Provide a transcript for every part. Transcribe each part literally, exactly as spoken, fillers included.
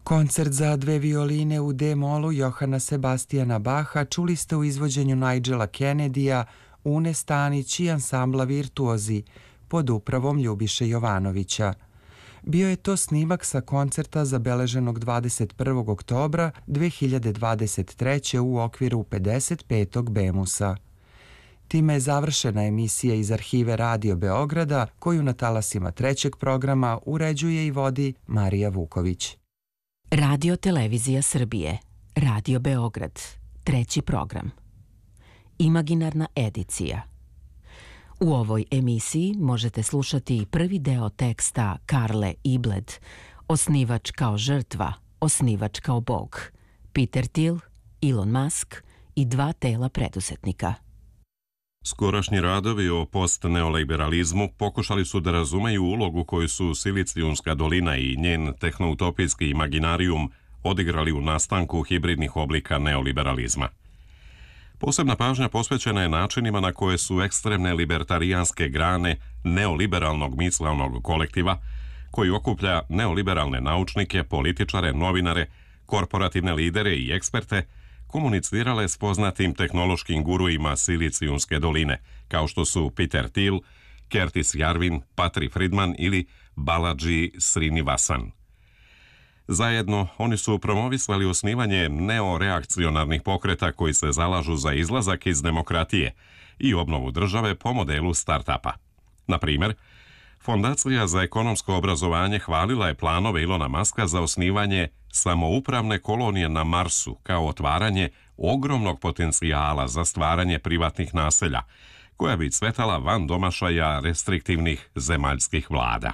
Koncert za dve violine u D-molu Johana Sebastijana Baha čuli ste u izvođenju Nigela Kennedya, Une Stanić i ansambla Virtuozi pod upravom Ljubiše Jovanovića. Bio je to snimak sa koncerta zabeleženog dvadeset prvog oktobra dve hiljade dvadeset treće. u okviru pedeset petog Bemusa. Time je završena emisija iz arhive Radio Beograda, koju na talasima trećeg programa uređuje i vodi Marija Vuković. Radio Televizija Srbije, Radio Beograd, treći program. Imaginarna edicija. U ovoj emisiji možete slušati prvi deo teksta Karle Ibled, Osnivač kao žrtva, osnivač kao Bog, Peter Thiel, Elon Musk i dva tela preduzetnika. Skorašnji radovi o post-neoliberalizmu pokušali su da razumeju ulogu koju su Silicijumska dolina i njen tehnoutopijski imaginarijum odigrali u nastanku hibridnih oblika neoliberalizma. Posebna pažnja posvećena je načinima na koje su ekstremne libertarijanske grane neoliberalnog mislavnog kolektiva, koji okuplja neoliberalne naučnike, političare, novinare, korporativne lidere i eksperte, komunicirale s poznatim tehnološkim guruima Silicijumske doline, kao što su Peter Thiel, Curtis Yarvin, Patri Friedman ili Balaji Srinivasan. Zajedno, oni su promovisali osnivanje neoreakcionarnih pokreta koji se zalažu za izlazak iz demokratije i obnovu države po modelu start-upa. Na primjer, Fondacija za ekonomsko obrazovanje hvalila je planove Ilona Maska za osnivanje samoupravne kolonije na Marsu kao otvaranje ogromnog potencijala za stvaranje privatnih naselja, koja bi cvetala van domašaja restriktivnih zemaljskih vlada.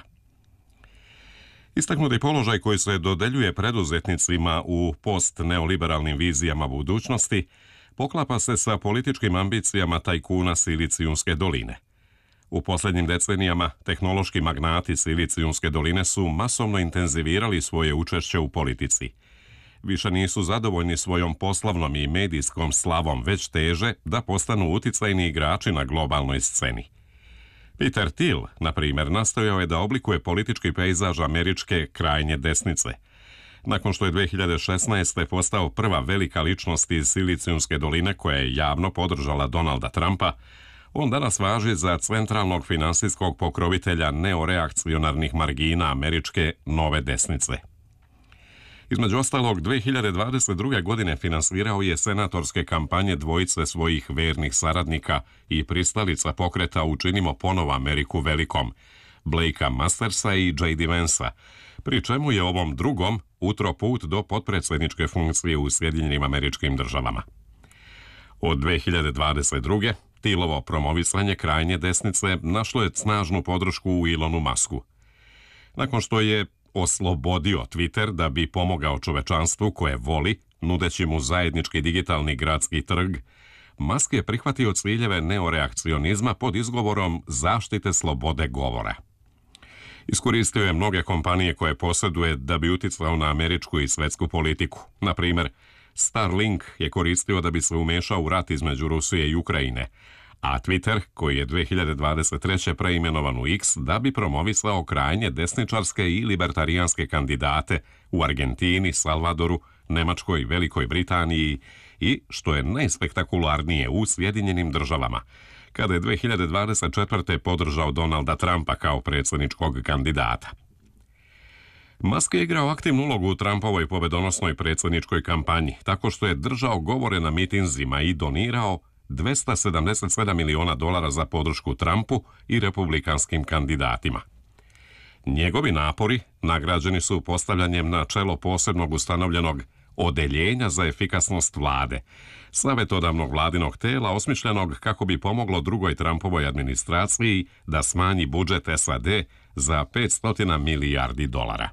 Istaknuti položaj koji se dodeljuje preduzetnicima u post-neoliberalnim vizijama budućnosti poklapa se sa političkim ambicijama tajkuna Silicijumske doline. U posljednjim decenijama tehnološki magnati Silicijumske doline su masovno intenzivirali svoje učešće u politici. Više nisu zadovoljni svojom poslovnom i medijskom slavom, već teže da postanu uticajni igrači na globalnoj sceni. Peter Thiel, na primjer, nastojao je da oblikuje politički pejzaž američke krajnje desnice. Nakon što je dve hiljade šesnaeste. postao prva velika ličnost iz Silicijumske doline koja je javno podržala Donalda Trumpa, on danas važi za centralnog finansijskog pokrovitelja neoreakcionarnih margina američke nove desnice. Između ostalog, dve hiljade dvadeset druge. godine finansirao je senatorske kampanje dvojice svojih vernih saradnika i pristalica pokreta Učinimo ponovo Ameriku velikom, Blakea Mastersa i J D Vansa, pri čemu je ovom drugom utro put do potpredsjedničke funkcije u Sjedinjenim Američkim Državama. Od dve hiljade dvadeset druge. Thielovo promovisanje krajnje desnice našlo je snažnu podršku u Elonu Musku. Nakon što je oslobodio Twitter da bi pomogao čovečanstvu koje voli, nudeći mu zajednički digitalni gradski trg, Musk je prihvatio ciljeve neoreakcionizma pod izgovorom zaštite slobode govora. Iskoristio je mnoge kompanije koje posjeduje da bi uticao na američku i svetsku politiku. Na primjer, Starlink je koristio da bi se umešao u rat između Rusije i Ukrajine, a Twitter, koji je dve hiljade dvadeset treće. preimenovan u X, da bi promovisao krajnje desničarske i libertarijanske kandidate u Argentini, Salvadoru, Nemačkoj, Velikoj Britaniji i, što je najspektakularnije, u Sjedinjenim Državama, kada je dve hiljade dvadeset četvrte. podržao Donalda Trumpa kao predsjedničkog kandidata. Musk je igrao aktivnu ulogu u Trumpovoj pobedonosnoj predsjedničkoj kampanji, tako što je držao govore na mitinzima i donirao dvesta sedamdeset sedam miliona dolara za podršku Trumpu i republikanskim kandidatima. Njegovi napori nagrađeni su postavljanjem na čelo posebnog ustanovljenog Odeljenja za efikasnost vlade, savjetodavnog vladinog tela osmišljenog kako bi pomoglo drugoj Trumpovoj administraciji da smanji budžet S A D za petsto milijardi dolara.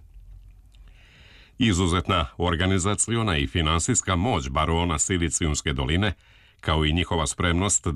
Izuzetna organizaciona i finansijska moć barona Silicijumske doline, kao i njihova spremnost